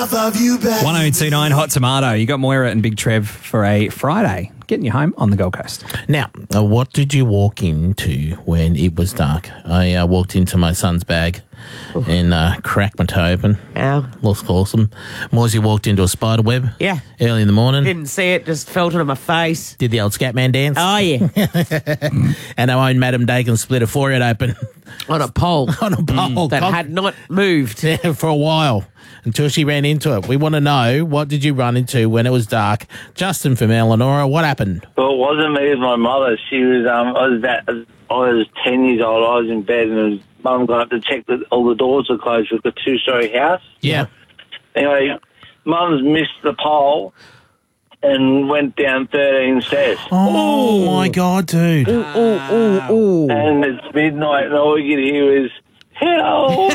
love you back. 1029 Hot Tomato. You got Moira and Big Trev for a Friday, getting you home on the Gold Coast. Now, what did you walk into when it was dark? I walked into my son's bag and cracked my toe open. Ow. Looks awesome. Moisey walked into a spider web. Yeah. Early in the morning. Didn't see it, just felt it on my face. Did the old Scatman dance. Oh, yeah. And our own Madam Dakin split a forehead open On a pole. on a pole. That had not moved. for a while until she ran into it. We want to know, what did you run into when it was dark? Justin from Eleonora, what happened? Well, it wasn't me, it was my mother. She was, I was 10 years old. I was in bed and Mum got up to check that all the doors were closed. We've got a 2-story house. Yeah. Anyway, Mum's missed the pole and went down 13 stairs. Oh, my God, dude. Ooh. And it's midnight and all we could hear is, help!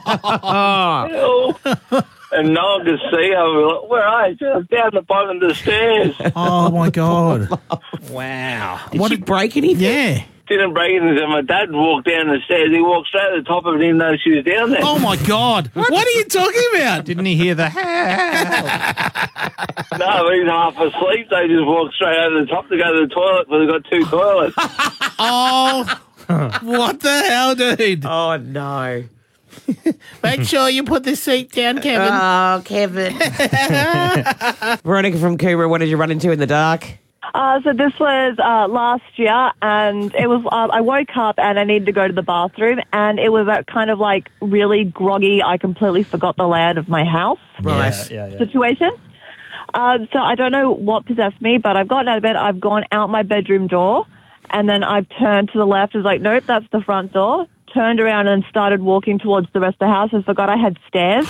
Help! And no one could see her. We were like, where are you? She was down the bottom of the stairs. Oh, my God. Wow. Did she break anything? Yeah. Didn't break anything. My dad walked down the stairs. He walked straight to the top of it, even though she was down there. Oh, my God. What are you talking about? Didn't he hear the No, he's half asleep. They just walked straight over the top to go to the toilet, but they've got 2 toilets. Oh, what the hell, dude? Oh, no. Make sure you put the seat down, Kevin. Oh, Kevin. Veronica from Coomera, what did you run into in the dark? So this was last year, and it was. I woke up and I needed to go to the bathroom, and it was that kind of like really groggy. I completely forgot the layout of my house Right. situation. So I don't know what possessed me, but I've gotten out of bed. I've gone out my bedroom door, and then I've turned to the left. I was like, nope, that's the front door. Turned around and started walking towards the rest of the house. I forgot I had stairs.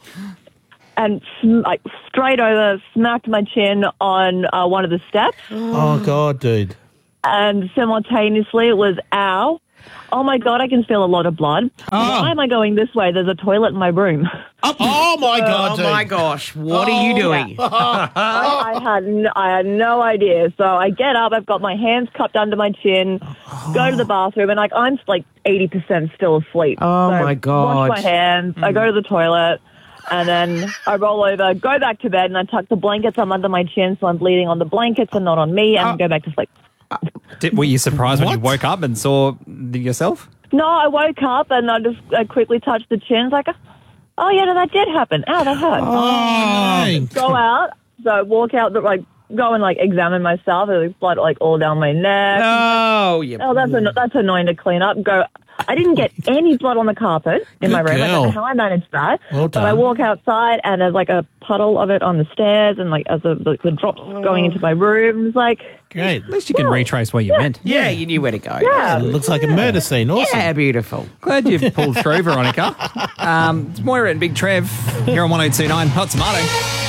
And like straight over, smacked my chin on one of the steps. Oh, God, dude. And simultaneously it was, ow. Oh, my God, I can feel a lot of blood. Why am I going this way? There's a toilet in my room. Oh, my God, Oh, dude. my gosh. What are you doing? I had no idea. So I get up, I've got my hands cupped under my chin, go to the bathroom, and I'm like 80% still asleep. Oh, So my God. wash my hands, I go to the toilet, and then I roll over, go back to bed, and I tuck the blankets up under my chin so I'm bleeding on the blankets and not on me, and go back to sleep. Were you surprised when you woke up and saw yourself? No, I woke up and I quickly touched the chin. Like, oh yeah, no, that did happen. Ow, that hurt. Oh, Go out, so walk out, go and examine myself. There's blood all down my neck. Oh, yeah. Oh, that's annoying to clean up. I didn't get any blood on the carpet in my room. I don't know how I managed that. Well but I done. walk outside and there's a puddle of it on the stairs, and as the drops going into my room. It's like, great. At least you can retrace where you went. Yeah, you knew where to go. yeah. It looks like a murder scene. Awesome. Yeah, beautiful. Glad you've pulled through, Veronica. It's Moira and Big Trev here on 1029 Hot Tomato.